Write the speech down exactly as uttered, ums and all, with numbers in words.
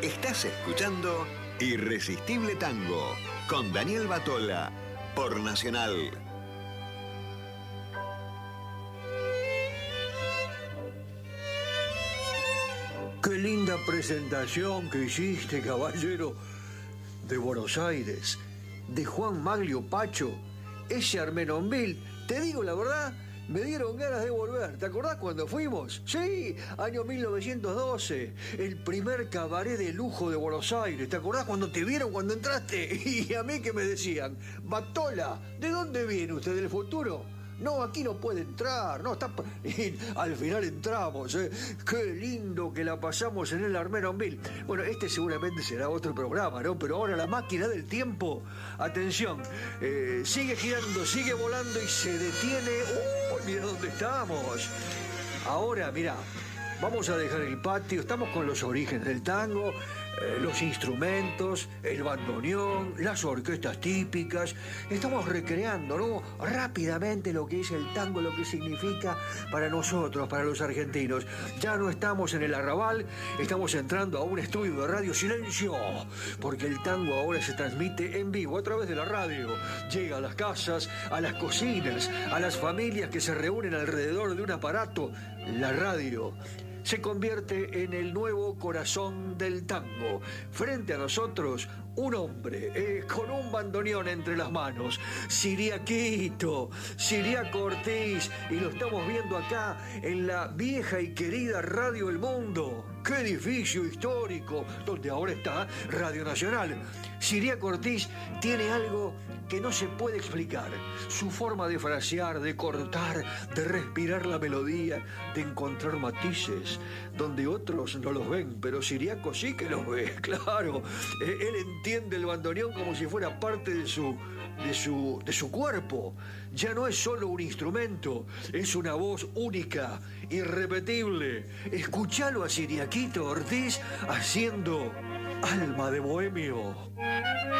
Estás escuchando Irresistible Tango con Daniel Batola por Nacional. Qué linda presentación que hiciste, caballero, de Buenos Aires, de Juan Maglio Pacho, ese Armenonville. Te digo la verdad, me dieron ganas de volver. ¿Te acordás cuando fuimos? Sí, año mil novecientos doce, el primer cabaret de lujo de Buenos Aires. ¿Te acordás cuando te vieron cuando entraste? Y a mí que me decían, Batola, ¿de dónde viene usted, del futuro? No, aquí no puede entrar, no, está... Y al final entramos, ¿eh? Qué lindo que la pasamos en el Armenonville. Bueno, este seguramente será otro programa, ¿no? Pero ahora la máquina del tiempo, atención, eh, sigue girando, sigue volando y se detiene. ¡Uh! Mira dónde estamos. Ahora, mira, vamos a dejar el patio, estamos con los orígenes del tango, eh, los instrumentos, el bandoneón, las orquestas típicas. Estamos recreando, ¿no? Rápidamente lo que es el tango, lo que significa para nosotros, para los argentinos. Ya no estamos en el arrabal, estamos entrando a un estudio de radio. Silencio, porque el tango ahora se transmite en vivo a través de la radio. Llega a las casas, a las cocinas, a las familias que se reúnen alrededor de un aparato, la radio. Se convierte en el nuevo corazón del tango. Frente a nosotros, un hombre eh, con un bandoneón entre las manos. Siriaquito, Siriaco Ortiz. Y lo estamos viendo acá en la vieja y querida Radio El Mundo. ¡Qué edificio histórico! Donde ahora está Radio Nacional. Siriaco Ortiz tiene algo que no se puede explicar. Su forma de frasear, de cortar, de respirar la melodía, de encontrar matices donde otros no los ven, pero Siriaco sí que los ve, claro. Eh, él entiende el bandoneón como si fuera parte de su, de su, de su cuerpo. Ya no es solo un instrumento, es una voz única, irrepetible. Escuchalo a Siriaquito Ortiz haciendo Alma de Bohemio.